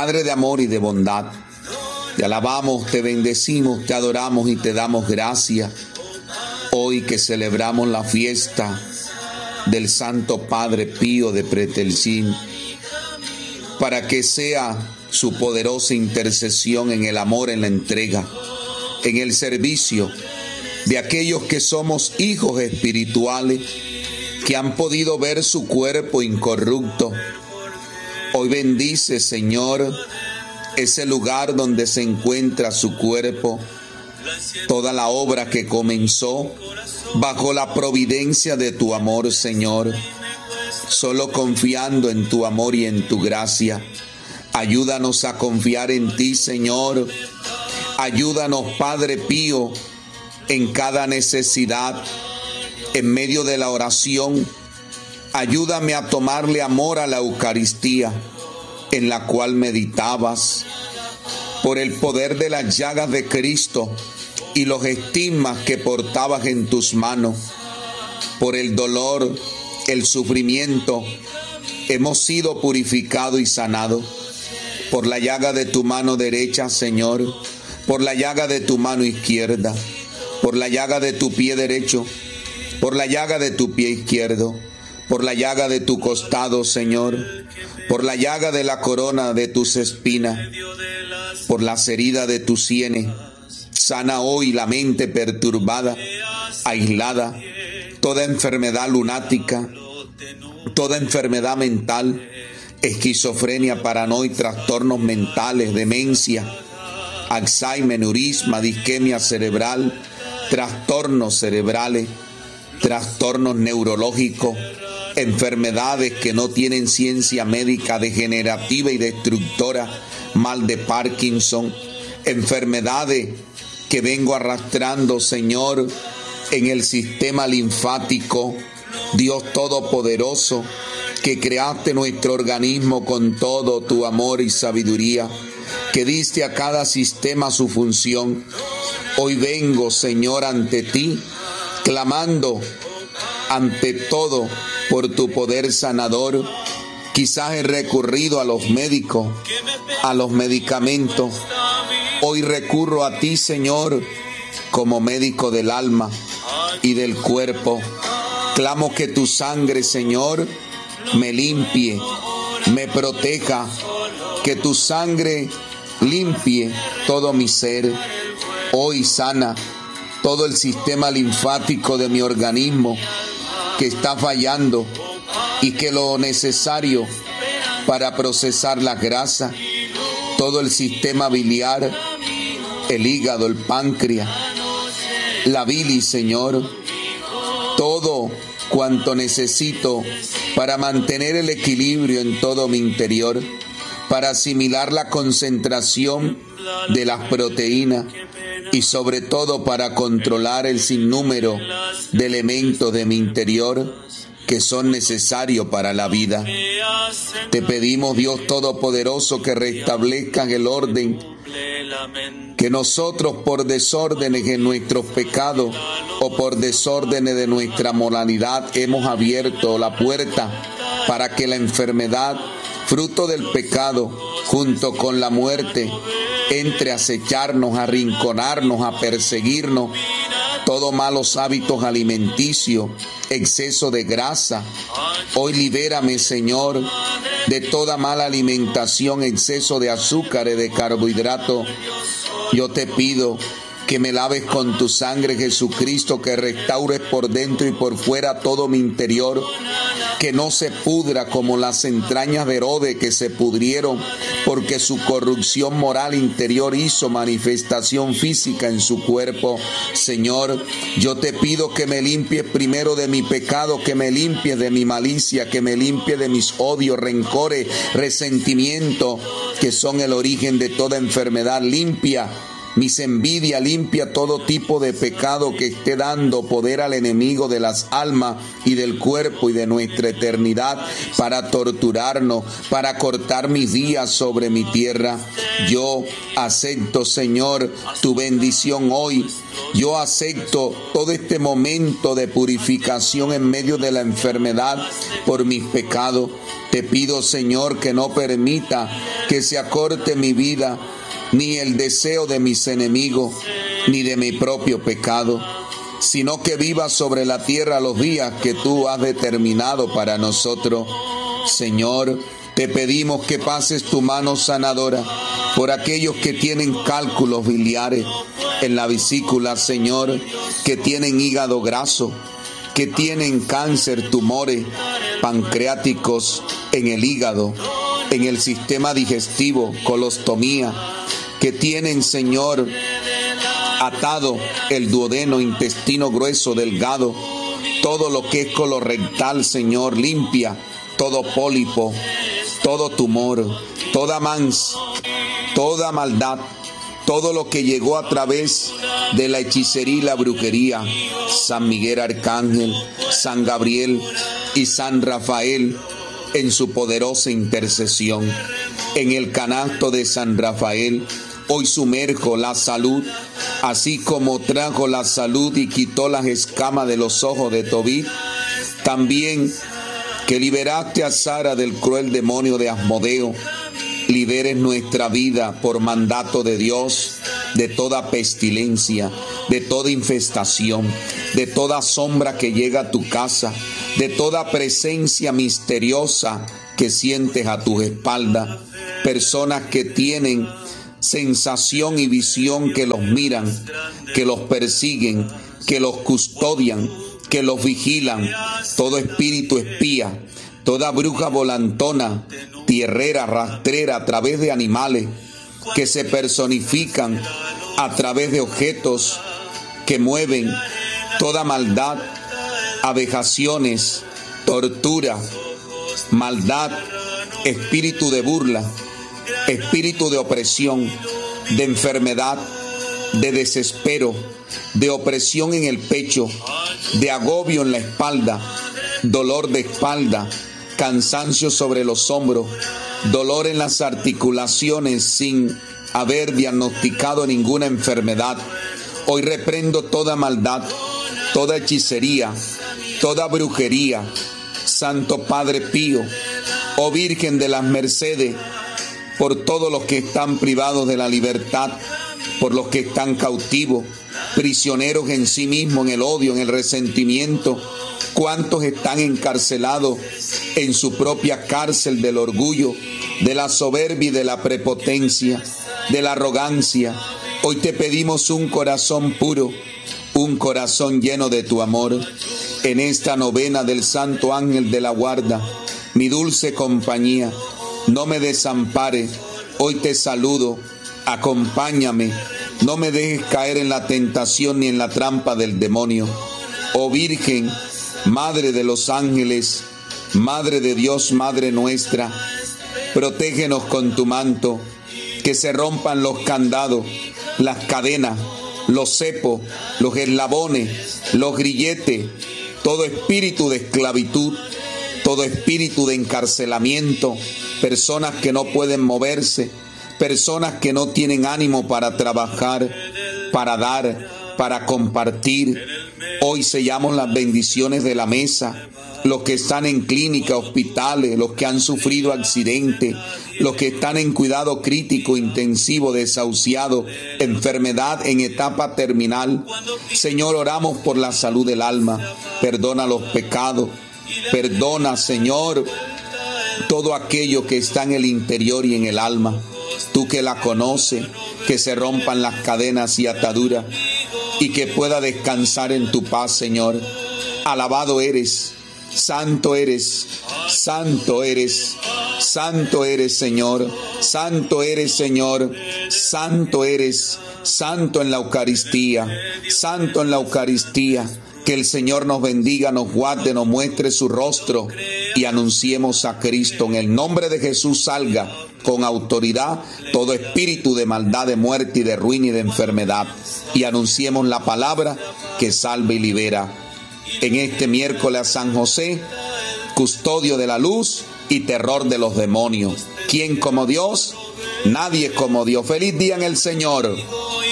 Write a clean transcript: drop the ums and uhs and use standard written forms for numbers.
Padre de amor y de bondad, te alabamos, te bendecimos, te adoramos y te damos gracias. Hoy que celebramos la fiesta del Santo Padre Pío de Pretelcín, para que sea su poderosa intercesión en el amor, en la entrega, en el servicio de aquellos que somos hijos espirituales, que han podido ver su cuerpo incorrupto. Hoy bendice, Señor, ese lugar donde se encuentra su cuerpo, toda la obra que comenzó bajo la providencia de tu amor, Señor. Solo confiando en tu amor y en tu gracia. Ayúdanos a confiar en ti, Señor. Ayúdanos, Padre Pío, en cada necesidad, en medio de la oración. Ayúdame a tomarle amor a la Eucaristía, en la cual meditabas. Por el poder de las llagas de Cristo y los estigmas que portabas en tus manos, por el dolor, el sufrimiento, hemos sido purificados y sanados. Por la llaga de tu mano derecha, Señor, por la llaga de tu mano izquierda, por la llaga de tu pie derecho, por la llaga de tu pie izquierdo, por la llaga de tu costado, Señor, por la llaga de la corona de tus espinas, por las heridas de tus sienes. Sana hoy la mente perturbada, aislada, toda enfermedad lunática, toda enfermedad mental, esquizofrenia, paranoia, trastornos mentales, demencia, Alzheimer, neurisma, disquemia cerebral, trastornos cerebrales, trastornos neurológicos, enfermedades que no tienen ciencia médica, degenerativa y destructora, mal de Parkinson, enfermedades que vengo arrastrando, Señor, en el sistema linfático. Dios Todopoderoso, que creaste nuestro organismo con todo tu amor y sabiduría, que diste a cada sistema su función. Hoy vengo, Señor, ante ti, clamando ante todo por tu poder sanador. Quizás he recurrido a los médicos, a los medicamentos. Hoy recurro a ti, Señor, como médico del alma y del cuerpo. Clamo que tu sangre, Señor, me limpie, me proteja, que tu sangre limpie todo mi ser. Hoy sana todo el sistema linfático de mi organismo que está fallando, y que lo necesario para procesar la grasa, todo el sistema biliar, el hígado, el páncreas, la bilis, Señor, todo cuanto necesito para mantener el equilibrio en todo mi interior, para asimilar la concentración de las proteínas y sobre todo para controlar el sinnúmero de elementos de mi interior que son necesarios para la vida. Te pedimos, Dios Todopoderoso, que restablezcan el orden que nosotros, por desórdenes en nuestros pecados o por desórdenes de nuestra moralidad, hemos abierto la puerta para que la enfermedad, fruto del pecado, junto con la muerte, entre a acecharnos, a arrinconarnos, a perseguirnos. Todos malos hábitos alimenticios, exceso de grasa. Hoy libérame, Señor, de toda mala alimentación, exceso de azúcar y de carbohidratos. Yo te pido que me laves con tu sangre, Jesucristo, que restaures por dentro y por fuera todo mi interior, que no se pudra como las entrañas de Herodes, que se pudrieron porque su corrupción moral interior hizo manifestación física en su cuerpo. Señor, yo te pido que me limpies primero de mi pecado, que me limpies de mi malicia, que me limpies de mis odios, rencores, resentimientos, que son el origen de toda enfermedad. Limpia mis envidias, limpia todo tipo de pecado que esté dando poder al enemigo de las almas y del cuerpo y de nuestra eternidad para torturarnos, para cortar mis días sobre mi tierra. Yo acepto, Señor, tu bendición hoy. Yo acepto todo este momento de purificación en medio de la enfermedad por mis pecados. Te pido, Señor, que no permita que se acorte mi vida, ni el deseo de mis enemigos, ni de mi propio pecado, sino que viva sobre la tierra los días que tú has determinado para nosotros. Señor, te pedimos que pases tu mano sanadora por aquellos que tienen cálculos biliares en la vesícula, Señor, que tienen hígado graso, que tienen cáncer, tumores pancreáticos en el hígado, en el sistema digestivo, colostomía, que tienen, Señor, atado el duodeno, intestino grueso, delgado, todo lo que es colorectal, Señor, limpia todo pólipo, todo tumor, toda maldad, todo lo que llegó a través de la hechicería y la brujería. San Miguel Arcángel, San Gabriel y San Rafael, en su poderosa intercesión. En el canasto de San Rafael, hoy sumerjo la salud, así como trajo la salud y quitó las escamas de los ojos de Tobit. También que liberaste a Sara del cruel demonio de Asmodeo, liberes nuestra vida por mandato de Dios de toda pestilencia, de toda infestación, de toda sombra que llega a tu casa, de toda presencia misteriosa que sientes a tus espaldas, personas que tienen sensación y visión que los miran, que los persiguen, que los custodian, que los vigilan, todo espíritu espía, toda bruja volantona, tierrera, rastrera a través de animales que se personifican a través de objetos que mueven toda maldad, abejaciones, tortura, maldad, espíritu de burla, espíritu de opresión, de enfermedad, de desespero, de opresión en el pecho, de agobio en la espalda, dolor de espalda, cansancio sobre los hombros, dolor en las articulaciones sin haber diagnosticado ninguna enfermedad. Hoy reprendo toda maldad, toda hechicería, toda brujería. Santo Padre Pío, oh Virgen de las Mercedes, por todos los que están privados de la libertad, por los que están cautivos, prisioneros en sí mismos, en el odio, en el resentimiento. ¿Cuántos están encarcelados en su propia cárcel del orgullo, de la soberbia y de la prepotencia, de la arrogancia? Hoy te pedimos un corazón puro, un corazón lleno de tu amor. En esta novena del Santo Ángel de la Guarda, mi dulce compañía, no me desampares. Hoy te saludo, acompáñame, no me dejes caer en la tentación ni en la trampa del demonio. Oh Virgen, Madre de los ángeles, Madre de Dios, Madre nuestra, protégenos con tu manto, que se rompan los candados, las cadenas, los cepos, los eslabones, los grilletes, todo espíritu de esclavitud, todo espíritu de encarcelamiento, personas que no pueden moverse, personas que no tienen ánimo para trabajar, para dar, para compartir. Hoy sellamos las bendiciones de la mesa, los que están en clínicas, hospitales, los que han sufrido accidentes, los que están en cuidado crítico, intensivo, desahuciado, enfermedad en etapa terminal. Señor, oramos por la salud del alma. Perdona los pecados. Perdona, Señor, todo aquello que está en el interior y en el alma. Tú que la conoces, que se rompan las cadenas y ataduras y que pueda descansar en tu paz, Señor. Alabado eres, santo eres, santo eres, santo eres, Señor, santo eres, Señor, santo eres, santo en la Eucaristía, santo en la Eucaristía. Que el Señor nos bendiga, nos guarde, nos muestre su rostro y anunciemos a Cristo. En el nombre de Jesús salga con autoridad todo espíritu de maldad, de muerte y de ruina y de enfermedad. Y anunciemos la palabra que salva y libera. En este miércoles a San José, custodio de la luz y terror de los demonios. ¿Quién como Dios? Nadie como Dios. Feliz día en el Señor.